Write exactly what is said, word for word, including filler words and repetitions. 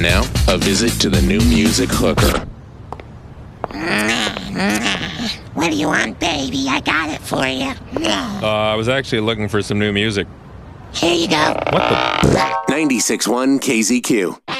And now, a visit to the New Music Hooker. What do you want, baby? I got it for you. Uh, I was actually looking for some new music. Here you go. What the? ninety-six point one K Z Q.